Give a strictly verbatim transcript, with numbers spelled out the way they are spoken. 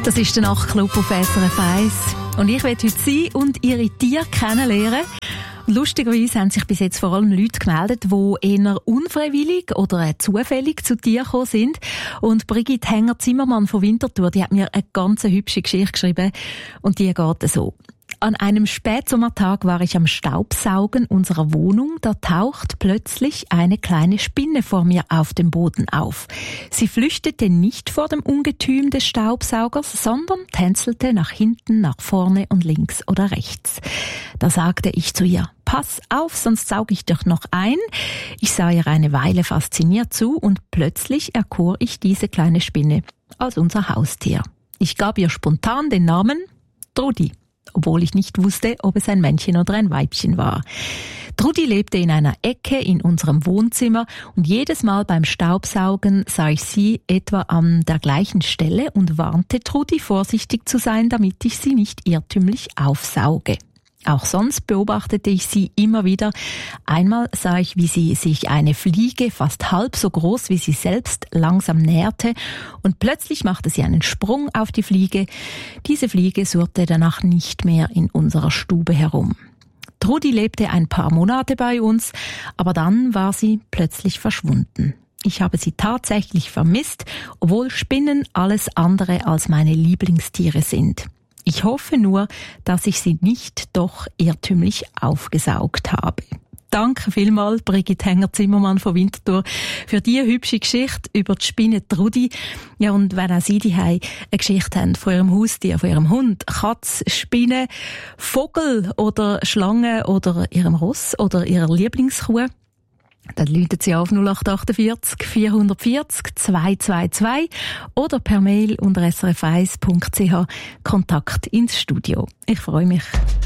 Das ist der Nachtclub auf S R F eins. Und ich werde heute Sie und Ihre Tiere kennenlernen. Und lustigerweise haben sich bis jetzt vor allem Leute gemeldet, die eher unfreiwillig oder zufällig zu Tieren gekommen sind. Und Brigitte Hänger-Zimmermann von Winterthur, die hat mir eine ganz hübsche Geschichte geschrieben. Und die geht so. An einem Spätsommertag war ich am Staubsaugen unserer Wohnung. Da taucht plötzlich eine kleine Spinne vor mir auf dem Boden auf. Sie flüchtete nicht vor dem Ungetüm des Staubsaugers, sondern tänzelte nach hinten, nach vorne und links oder rechts. Da sagte ich zu ihr: Pass auf, sonst sauge ich dich noch ein. Ich sah ihr eine Weile fasziniert zu und plötzlich erkor ich diese kleine Spinne als unser Haustier. Ich gab ihr spontan den Namen Trudi, obwohl ich nicht wusste, ob es ein Männchen oder ein Weibchen war. Trudi lebte in einer Ecke in unserem Wohnzimmer und jedes Mal beim Staubsaugen sah ich sie etwa an der gleichen Stelle und warnte Trudi, vorsichtig zu sein, damit ich sie nicht irrtümlich aufsauge. Auch sonst beobachtete ich sie immer wieder. Einmal sah ich, wie sie sich eine Fliege, fast halb so groß wie sie selbst, langsam näherte und plötzlich machte sie einen Sprung auf die Fliege. Diese Fliege surrte danach nicht mehr in unserer Stube herum. Trudi lebte ein paar Monate bei uns, aber dann war sie plötzlich verschwunden. Ich habe sie tatsächlich vermisst, obwohl Spinnen alles andere als meine Lieblingstiere sind. Ich hoffe nur, dass ich sie nicht doch irrtümlich aufgesaugt habe. Danke vielmals, Brigitte Hänger-Zimmermann von Winterthur, für diese hübsche Geschichte über die Spinne Trudi. Ja, und wenn auch Sie die eine Geschichte haben von Ihrem Haustier, von Ihrem Hund, Katz, Spinne, Vogel oder Schlange oder Ihrem Ross oder Ihrer Lieblingskuh, dann läuten Sie auf null acht achtundvierzig vierhundertvierzig zweihundertzweiundzwanzig oder per Mail unter s r f eins punkt c h Kontakt ins Studio. Ich freue mich.